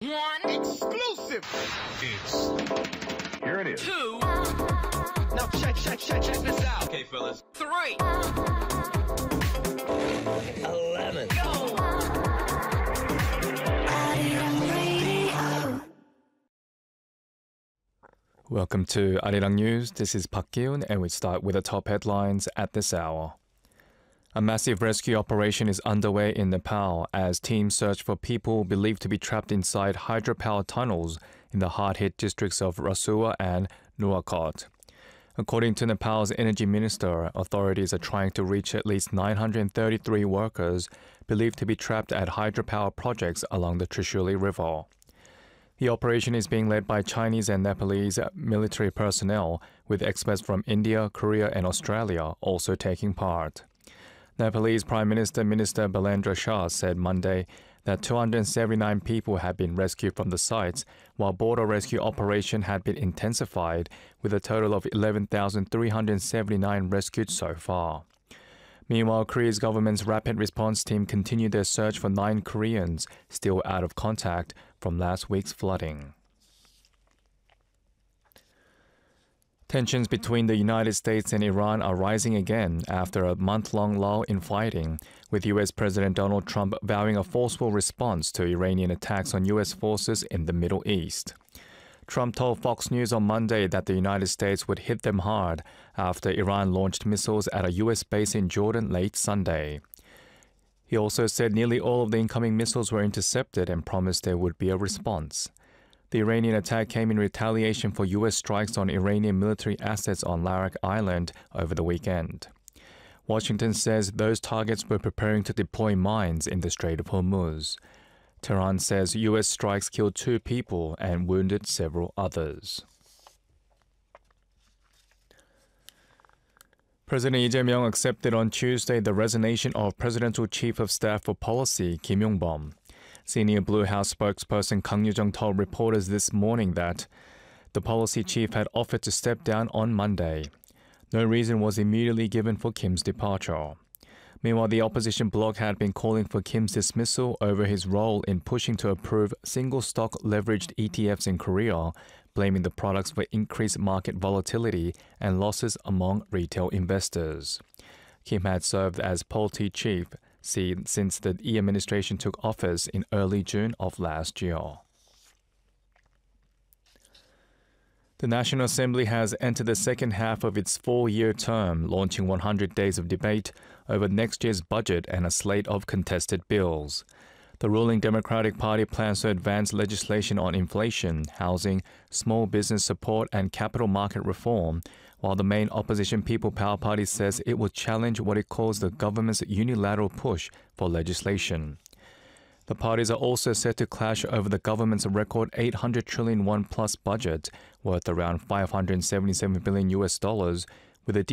One exclusive. Here it is. Two. Now check this out. Okay, fellas. Three. 11. Go. Welcome to Arirang News. This is Park Gi-un, and we start with the top headlines at this hour. A massive rescue operation is underway in Nepal as teams search for people believed to be trapped inside hydropower tunnels in the hard-hit districts of Rasua and Nuwakot. According to Nepal's energy minister, authorities are trying to reach at least 933 workers believed to be trapped at hydropower projects along the Trishuli River. The operation is being led by Chinese and Nepalese military personnel, with experts from India, Korea, and Australia also taking part. Nepalese Prime Minister Balendra Shah said Monday that 279 people had been rescued from the sites, while border rescue operation had been intensified, with a total of 11,379 rescued so far. Meanwhile, Korea's government's rapid response team continued their search for 9 Koreans still out of contact from last week's flooding. Tensions between the United States and Iran are rising again after a month-long lull in fighting, with U.S. President Donald Trump vowing a forceful response to Iranian attacks on U.S. forces in the Middle East. Trump told Fox News on Monday that the United States would hit them hard after Iran launched missiles at a U.S. base in Jordan late Sunday. He also said nearly all of the incoming missiles were intercepted and promised there would be a response. The Iranian attack came in retaliation for U.S. strikes on Iranian military assets on Larak Island over the weekend. Washington says those targets were preparing to deploy mines in the Strait of Hormuz. Tehran says U.S. strikes killed 2 people and wounded several others. President Lee Jae-myung accepted on Tuesday the resignation of Presidential Chief of Staff for Policy Kim Yong-bom. Senior Blue House spokesperson Kang Yoo-jung told reporters this morning that the policy chief had offered to step down on Monday. No reason was immediately given for Kim's departure. Meanwhile, the opposition bloc had been calling for Kim's dismissal over his role in pushing to approve single-stock leveraged ETFs in Korea, blaming the products for increased market volatility and losses among retail investors. Kim had served as Polity chief since the Lee administration took office in early June of last year. The National Assembly has entered the second half of its 4-year term, launching 100 days of debate over next year's budget and a slate of contested bills. The ruling Democratic Party plans to advance legislation on inflation, housing, small business support, and capital market reform, while the main opposition People Power Party says it will challenge what it calls the government's unilateral push for legislation. The parties are also set to clash over the government's record 800 trillion won plus budget, worth around $577 billion, with a